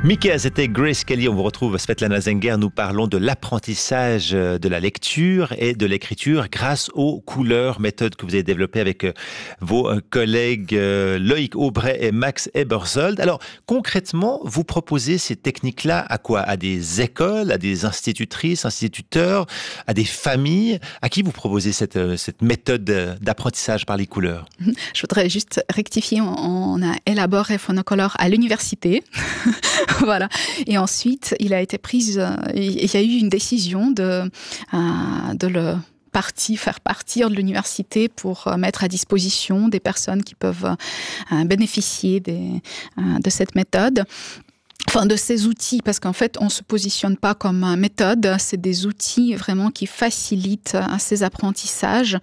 Mika, c'était Grace Kelly. On vous retrouve Svetlana Zenger. Nous parlons de l'apprentissage de la lecture et de l'écriture grâce aux couleurs, méthode que vous avez développée avec vos collègues Loïc Aubray et Max Ebersold. Alors, concrètement, vous proposez ces techniques-là à quoi? À des écoles, à des institutrices, instituteurs, à des familles? À qui vous proposez cette méthode d'apprentissage par les couleurs? Je voudrais juste rectifier. On a élaboré Phonocolor à l'université. Voilà. Et ensuite, il y a eu une décision de le faire partir de l'université pour mettre à disposition des personnes qui peuvent bénéficier de cette méthode. Enfin, de ces outils, parce qu'en fait, on se positionne pas comme méthode, c'est des outils vraiment qui facilitent ces apprentissages.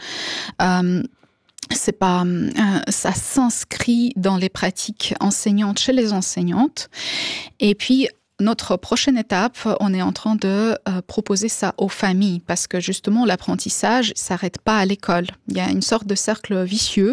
Ça s'inscrit dans les pratiques enseignantes chez les enseignantes. Et puis, notre prochaine étape, on est en train de proposer ça aux familles parce que justement l'apprentissage s'arrête pas à l'école. Il y a une sorte de cercle vicieux.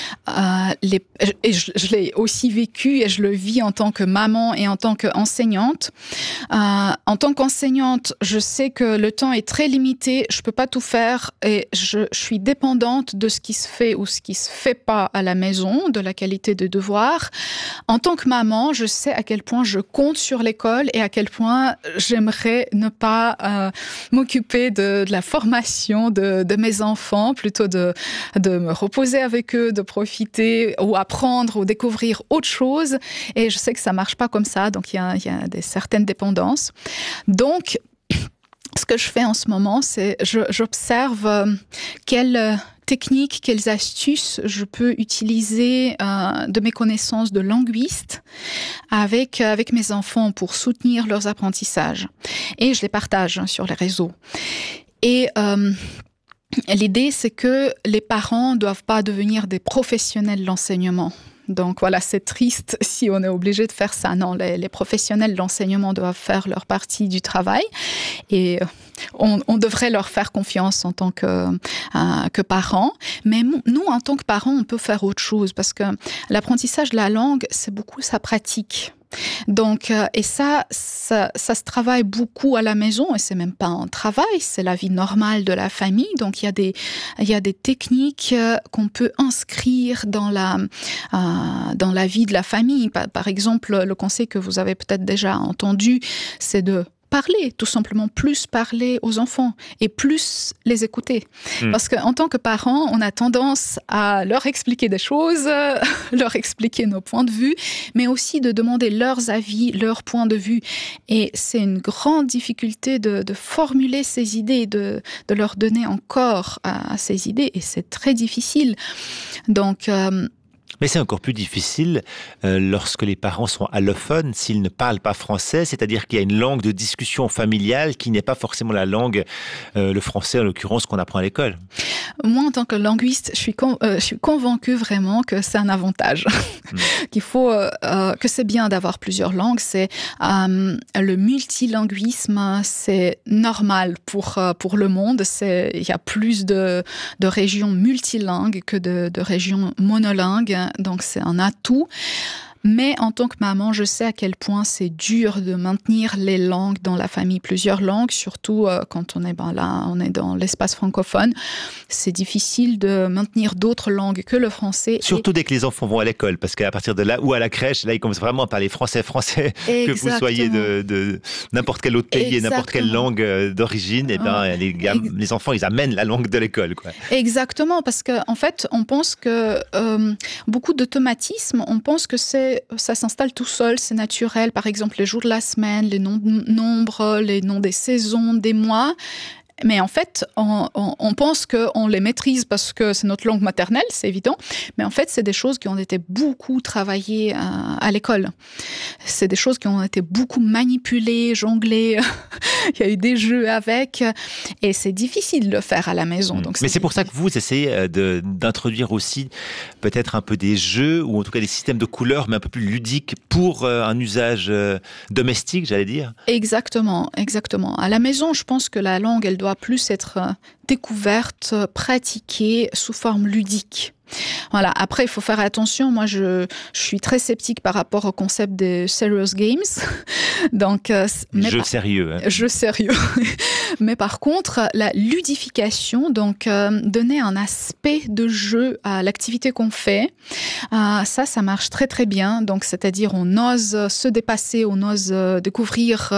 Et je l'ai aussi vécu et je le vis en tant que maman et en tant qu'enseignante. En tant qu'enseignante, je sais que le temps est très limité. Je peux pas tout faire et je suis dépendante de ce qui se fait ou ce qui se fait pas à la maison, de la qualité de devoir. En tant que maman, je sais à quel point je compte sur l'école et à quel point j'aimerais ne pas m'occuper de la formation de mes enfants, plutôt de me reposer avec eux, de profiter ou apprendre ou découvrir autre chose. Et je sais que ça marche pas comme ça, donc il y a certaines dépendances. Donc, ce que je fais en ce moment, c'est j'observe quelles techniques, quelles astuces je peux utiliser de mes connaissances de linguiste avec mes enfants pour soutenir leurs apprentissages. Et je les partage sur les réseaux. Et l'idée, c'est que les parents ne doivent pas devenir des professionnels de l'enseignement. Donc voilà, c'est triste si on est obligé de faire ça. Non, les professionnels de l'enseignement doivent faire leur partie du travail et on devrait leur faire confiance en tant que parents. Mais nous, en tant que parents, on peut faire autre chose parce que l'apprentissage de la langue, c'est beaucoup sa pratique. Donc, et ça se travaille beaucoup à la maison et c'est même pas un travail, c'est la vie normale de la famille. Donc, il y a des techniques qu'on peut inscrire dans la vie de la famille. Par exemple, le conseil que vous avez peut-être déjà entendu, c'est de parler, tout simplement plus parler aux enfants et plus les écouter. Parce qu'en tant que parents, on a tendance à leur expliquer des choses, leur expliquer nos points de vue, mais aussi de demander leurs avis, leurs points de vue. Et c'est une grande difficulté de formuler ces idées, de leur donner encore à ces idées. Et c'est très difficile. Donc, mais c'est encore plus difficile lorsque les parents sont allophones, s'ils ne parlent pas français, c'est-à-dire qu'il y a une langue de discussion familiale qui n'est pas forcément la langue, le français en l'occurrence, qu'on apprend à l'école. Moi, en tant que linguiste, je suis convaincue vraiment que c'est un avantage, qu'il faut, que c'est bien d'avoir plusieurs langues. C'est le multilinguisme, c'est normal pour le monde. Il y a plus de régions multilingues que de régions monolingues. Donc, c'est un atout. Mais en tant que maman, je sais à quel point c'est dur de maintenir les langues dans la famille, plusieurs langues, surtout quand on est dans l'espace francophone. C'est difficile de maintenir d'autres langues que le français. Surtout dès que les enfants vont à l'école, parce qu'à partir de là, ou à la crèche, là, ils commencent vraiment à parler français, que vous soyez de n'importe quel autre pays et n'importe quelle langue d'origine, et les enfants, ils amènent la langue de l'école, quoi. Exactement, parce qu'en fait, on pense que beaucoup d'automatisme, on pense que ça s'installe tout seul, c'est naturel. Par exemple, les jours de la semaine, les nombres, les noms des saisons, des mois. Mais en fait, on pense qu'on les maîtrise parce que c'est notre langue maternelle, c'est évident. Mais en fait, c'est des choses qui ont été beaucoup travaillées à l'école. C'est des choses qui ont été beaucoup manipulées, jonglées. Il y a eu des jeux avec. Et c'est difficile de le faire à la maison. Donc mais c'est pour ça que vous essayez d'introduire aussi peut-être un peu des jeux, ou en tout cas des systèmes de couleurs, mais un peu plus ludiques pour un usage domestique, j'allais dire. Exactement. À la maison, je pense que la langue, elle doit plus être découverte, pratiquée sous forme ludique. Voilà. Après, il faut faire attention. Moi, je suis très sceptique par rapport au concept des serious games. Donc, jeu sérieux. Jeu sérieux. Mais par contre, la ludification, donc donner un aspect de jeu à l'activité qu'on fait, ça marche très très bien. Donc, c'est-à-dire on ose se dépasser, on ose découvrir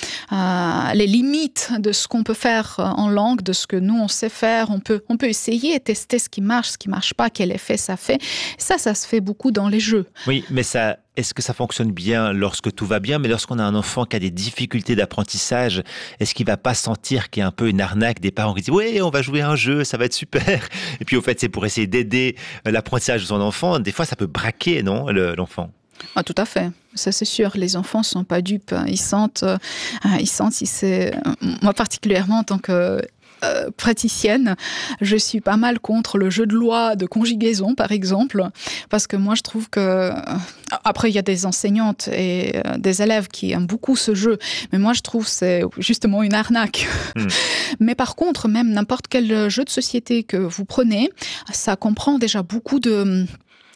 les limites de ce qu'on peut faire en langue, de ce que nous on sait faire. On peut essayer et tester ce qui marche pas, quel effet ça fait. Ça se fait beaucoup dans les jeux. Oui, mais est-ce que ça fonctionne bien lorsque tout va bien, mais lorsqu'on a un enfant qui a des difficultés d'apprentissage, est-ce qu'il va pas sentir qu'il y a un peu une arnaque des parents qui disent « Oui, on va jouer à un jeu, ça va être super ». Et puis au fait, c'est pour essayer d'aider l'apprentissage de son enfant. Des fois, ça peut braquer, non, l'enfant ? Ah, tout à fait. Ça, c'est sûr. Les enfants ne sont pas dupes. Ils sentent si c'est... Moi, particulièrement, en tant que praticienne, je suis pas mal contre le jeu de loi de conjugaison, par exemple, parce que moi, je trouve que... Après, il y a des enseignantes et des élèves qui aiment beaucoup ce jeu, mais moi, je trouve que c'est justement une arnaque. Mais par contre, même n'importe quel jeu de société que vous prenez, ça comprend déjà beaucoup de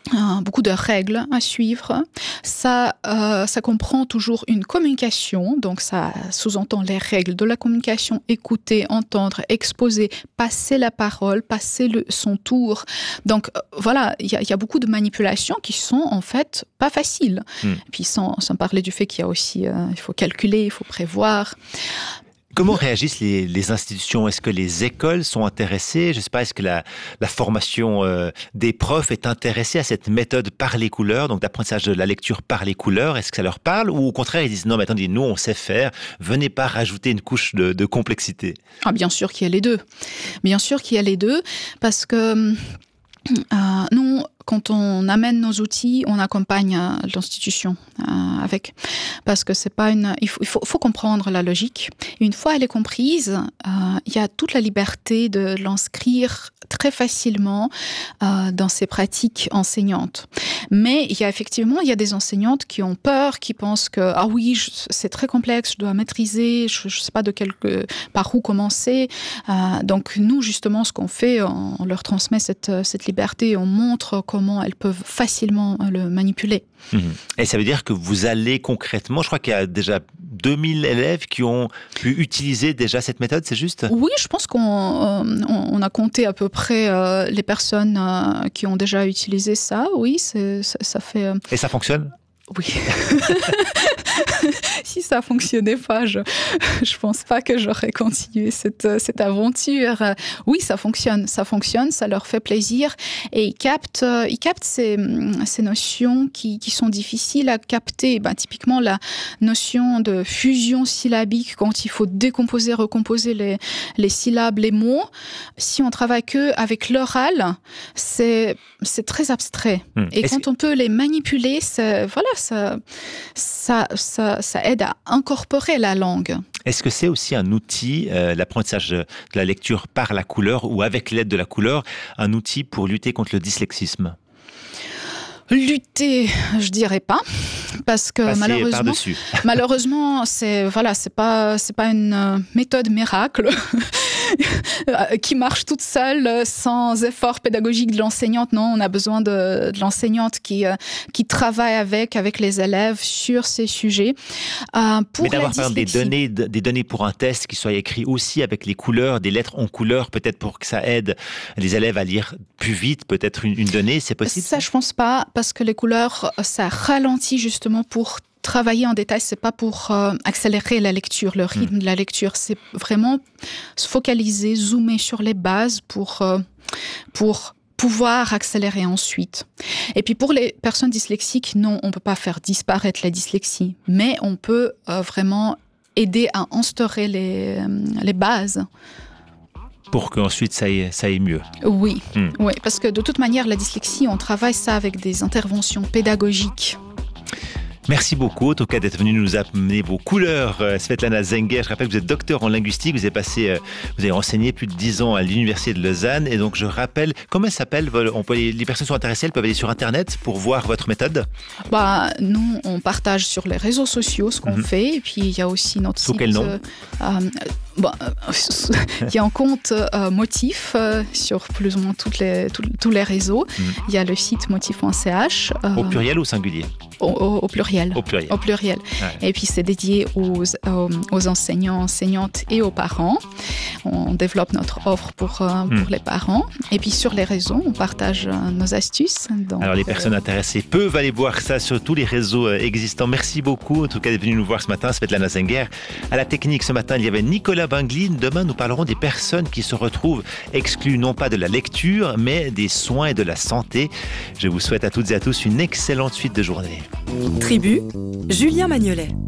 règles à suivre. Ça comprend toujours une communication, donc ça sous-entend les règles de la communication, écouter, entendre, exposer, passer la parole, passer son tour. Donc voilà, il y a beaucoup de manipulations qui sont en fait pas faciles. Et puis sans parler du fait qu'il y a aussi, il faut calculer, il faut prévoir. Comment réagissent les institutions ? Est-ce que les écoles sont intéressées ? Je ne sais pas, est-ce que la formation des profs est intéressée à cette méthode par les couleurs, donc d'apprentissage de la lecture par les couleurs ? Est-ce que ça leur parle ? Ou au contraire, ils disent non, mais attendez, nous, on sait faire, venez pas rajouter une couche de complexité ? Ah, bien sûr qu'il y a les deux. Bien sûr qu'il y a les deux, parce que nous, quand on amène nos outils, on accompagne l'institution avec. Parce que c'est pas il faut comprendre la logique. Une fois elle est comprise, il y a toute la liberté de l'inscrire très facilement dans ses pratiques enseignantes. Mais il y a des enseignantes qui ont peur, qui pensent que c'est très complexe, je dois maîtriser, je sais pas par où commencer. Donc nous, justement, ce qu'on fait, on leur transmet cette liberté, on montre comment elles peuvent facilement le manipuler. Et ça veut dire que vous allez concrètement, je crois qu'il y a déjà 2000 élèves qui ont pu utiliser déjà cette méthode, c'est juste ? Oui, je pense qu'on a compté à peu près les personnes qui ont déjà utilisé ça. Oui, ça fait... Et ça fonctionne ? Oui. Si ça fonctionnait pas, je pense pas que j'aurais continué cette aventure. Oui, ça fonctionne, ça leur fait plaisir et ils captent ces notions qui sont difficiles à capter. Typiquement la notion de fusion syllabique quand il faut décomposer, recomposer les syllabes, les mots. Si on travaille que avec l'oral, c'est très abstrait. Et quand on peut les manipuler, ça aide à incorporer la langue. Est-ce que c'est aussi un outil, l'apprentissage de la lecture par la couleur ou avec l'aide de la couleur, un outil pour lutter contre le dyslexisme ? Lutter, je dirais pas, parce que malheureusement, c'est pas une méthode miracle qui marche toute seule sans effort pédagogique de l'enseignante. Non, on a besoin de l'enseignante qui travaille avec les élèves sur ces sujets. Mais d'avoir par exemple des données pour un test qui soient écrits aussi avec les couleurs, des lettres en couleur, peut-être pour que ça aide les élèves à lire plus vite, peut-être une donnée, c'est possible ? Ça, je pense pas, parce que les couleurs, ça ralentit justement pour travailler en détail, c'est pas pour accélérer la lecture, le rythme de la lecture, c'est vraiment se focaliser, zoomer sur les bases pour pouvoir accélérer ensuite. Et puis pour les personnes dyslexiques, non, on peut pas faire disparaître la dyslexie, mais on peut vraiment aider à instaurer les bases. Pour qu'ensuite ça aille mieux. Oui, oui, parce que de toute manière, la dyslexie, on travaille ça avec des interventions pédagogiques. Merci beaucoup, en tout cas, d'être venu nous amener vos couleurs. Svetlana Zenger, je rappelle que vous êtes docteur en linguistique, vous avez enseigné plus de 10 ans à l'Université de Lausanne. Et donc, je rappelle, comment elle s'appelle ? Les personnes sont intéressées, elles peuvent aller sur Internet pour voir votre méthode ? Nous, on partage sur les réseaux sociaux ce qu'on fait. Et puis, il y a aussi notre site. Sous quel nom ? Il y a un compte Motif sur plus ou moins tous les réseaux. Il y a le site motif.ch. Au pluriel ou singulier? Au pluriel. Au pluriel. Au pluriel. Ouais. Et puis c'est dédié aux enseignants, enseignantes et aux parents. On développe notre offre pour les parents. Et puis sur les réseaux, on partage nos astuces. Donc, alors les personnes intéressées peuvent aller voir ça sur tous les réseaux existants. Merci beaucoup en tout cas d'être venu nous voir ce matin, Svetlana Zenger. À la technique ce matin, il y avait Nicolas Binglin. Demain, nous parlerons des personnes qui se retrouvent exclues non pas de la lecture, mais des soins et de la santé. Je vous souhaite à toutes et à tous une excellente suite de journée. Tribu, Julien Magnolet.